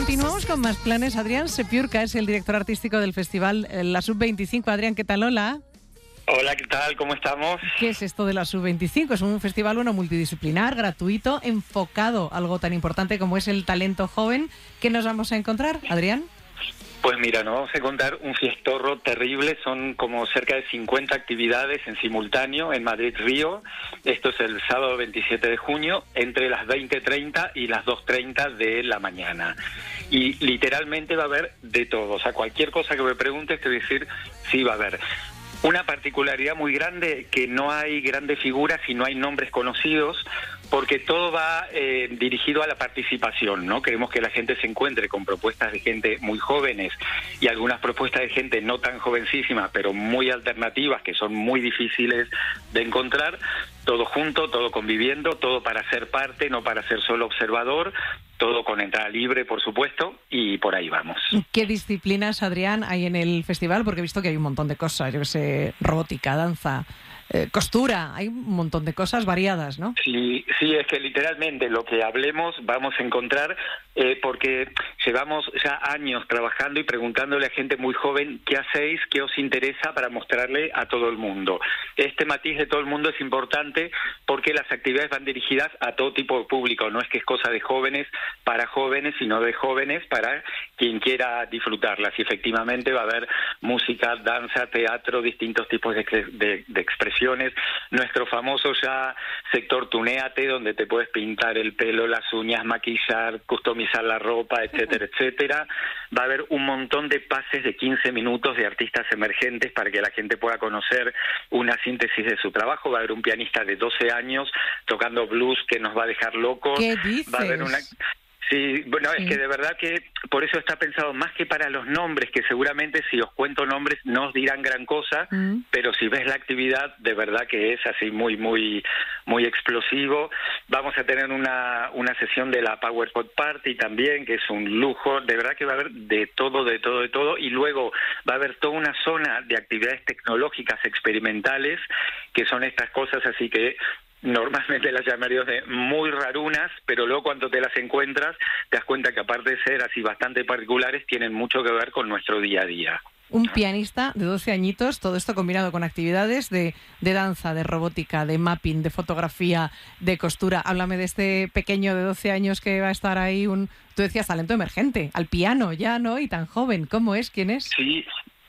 Continuamos con más planes. Adrián Sepiurka es el director artístico del festival La Sub-25. Adrián, ¿qué tal? Hola. Hola, ¿qué tal? ¿Cómo estamos? ¿Qué es esto de la Sub-25? Es un festival multidisciplinar, gratuito, enfocado a algo tan importante como es el talento joven. ¿Qué nos vamos a encontrar, Adrián? Pues mira, nos vamos a encontrar un fiestorro terrible. Son como cerca de 50 actividades en simultáneo en Madrid-Río. Esto es el sábado 27 de junio, entre las 20:30 y las 2:30 de la mañana. Y literalmente va a haber de todo. O sea, cualquier cosa que me preguntes te voy a decir, sí va a haber. Una particularidad muy grande, que no hay grandes figuras y no hay nombres conocidos, porque todo va dirigido a la participación, ¿no? Queremos que la gente se encuentre con propuestas de gente muy jóvenes y algunas propuestas de gente no tan jovencísima, pero muy alternativas, que son muy difíciles de encontrar, todo junto, todo conviviendo, todo para ser parte, no para ser solo observador, todo con entrada libre, por supuesto, y por ahí vamos. ¿Qué disciplinas, Adrián, hay en el festival? Porque he visto que hay un montón de cosas, yo que sé, robótica, danza, costura, hay un montón de cosas variadas, ¿no? Sí, es que literalmente lo que hablemos vamos a encontrar, porque llevamos ya años trabajando y preguntándole a gente muy joven qué hacéis, qué os interesa, para mostrarle a todo el mundo. Este matiz de todo el mundo es importante porque las actividades van dirigidas a todo tipo de público, no es que es cosa de jóvenes para jóvenes, sino de jóvenes para quien quiera disfrutarlas. Y efectivamente va a haber música, danza, teatro, distintos tipos de expresiones. Nuestro famoso ya sector Tunéate, donde te puedes pintar el pelo, las uñas, maquillar, customizar la ropa, etcétera, etcétera. Va a haber un montón de pases de 15 minutos de artistas emergentes para que la gente pueda conocer una síntesis de su trabajo. Va a haber un pianista de 12 años tocando blues que nos va a dejar locos. ¿Qué dices? Va a haber una... Sí, bueno, es que de verdad que por eso está pensado más que para los nombres, que seguramente si os cuento nombres no os dirán gran cosa, pero si ves la actividad, de verdad que es así muy, muy, muy explosivo. Vamos a tener una sesión de la PowerPoint Party también, que es un lujo. De verdad que va a haber de todo, de todo, de todo. Y luego va a haber toda una zona de actividades tecnológicas experimentales, que son estas cosas así que normalmente las llamaríamos de muy rarunas, pero luego cuando te las encuentras te das cuenta que aparte de ser así bastante particulares, tienen mucho que ver con nuestro día a día. Un pianista de 12 añitos, todo esto combinado con actividades de danza, de robótica, de mapping, de fotografía, de costura. Háblame de este pequeño de 12 años que va a estar ahí, tú decías talento emergente, al piano ya, ¿no? Y tan joven. ¿Cómo es? ¿Quién es? Sí.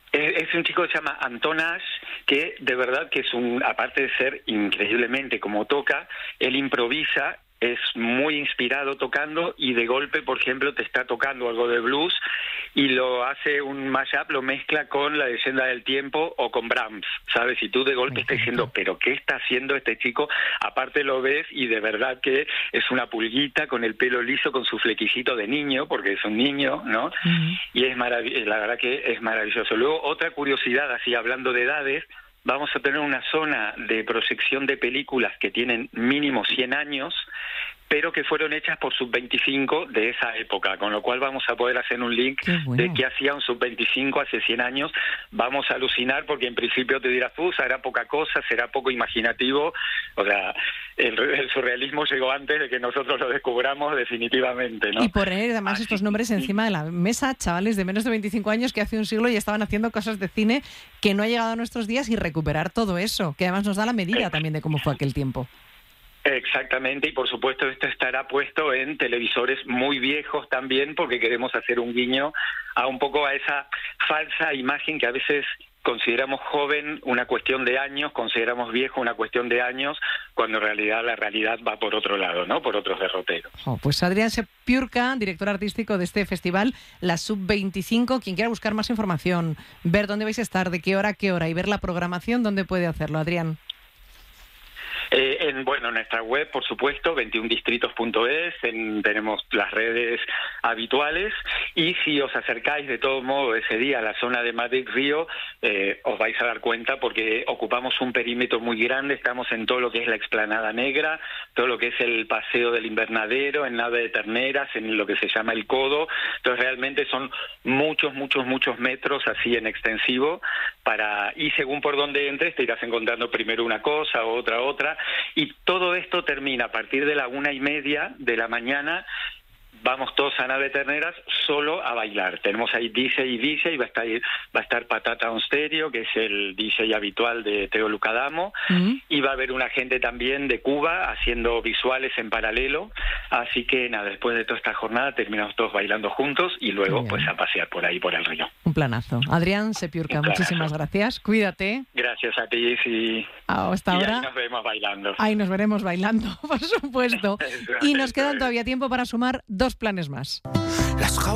Es un chico que se llama Anton Ash, que de verdad que es aparte de ser increíblemente como toca, él improvisa, es muy inspirado tocando y de golpe, por ejemplo, te está tocando algo de blues y lo hace un mashup, lo mezcla con La Leyenda del Tiempo o con Brahms, ¿sabes? Y tú de golpe estás diciendo, ¿pero qué está haciendo este chico? Aparte lo ves y de verdad que es una pulguita con el pelo liso, con su flequillito de niño, porque es un niño, ¿no? Y es la verdad que es maravilloso. Luego, otra curiosidad, así hablando de edades, vamos a tener una zona de proyección de películas que tienen mínimo 100 años, pero que fueron hechas por Sub-25 de esa época, con lo cual vamos a poder hacer un link de qué hacía un Sub-25 hace 100 años. Vamos a alucinar porque en principio te dirás, será poca cosa, será poco imaginativo. O sea, el surrealismo llegó antes de que nosotros lo descubramos definitivamente, ¿no? Y poner además estos nombres encima de la mesa, chavales de menos de 25 años que hace un siglo ya estaban haciendo cosas de cine que no ha llegado a nuestros días, y recuperar todo eso, que además nos da la medida también de cómo fue aquel tiempo. Exactamente, y por supuesto esto estará puesto en televisores muy viejos también, porque queremos hacer un guiño a un poco a esa falsa imagen que a veces consideramos joven una cuestión de años, consideramos viejo una cuestión de años, cuando en realidad la realidad va por otro lado, ¿no? Por otros derroteros. Pues Adrián Sepiurka, director artístico de este festival, la Sub-25. Quien quiera buscar más información, ver dónde vais a estar, de qué hora a qué hora y ver la programación, ¿dónde puede hacerlo, Adrián? En nuestra web, por supuesto, 21distritos.es, tenemos las redes habituales, y si os acercáis de todo modo ese día a la zona de Madrid-Río, os vais a dar cuenta porque ocupamos un perímetro muy grande, estamos en todo lo que es la Explanada Negra, todo lo que es el Paseo del Invernadero, en Nave de Terneras, en lo que se llama el Codo. Entonces realmente son muchos metros así en extensivo, y según por donde entres te irás encontrando primero una cosa, otra, y todo esto termina a partir de la 1:30 de la mañana, vamos todos a Nave Terneras solo a bailar. Tenemos ahí DJ y va a estar Patata on Stereo, que es el DJ habitual de Teo Lucadamo, y va a haber una gente también de Cuba haciendo visuales en paralelo. Así que nada, después de toda esta jornada terminamos todos bailando juntos y luego pues a pasear por ahí, por el río. Un planazo. Adrián Sepiurka, muchísimas gracias. Cuídate. Gracias a ti, y hasta ahora. Ahí nos vemos bailando. Ahí nos veremos bailando, por supuesto. Y nos quedan todavía tiempo para sumar 2 planes más.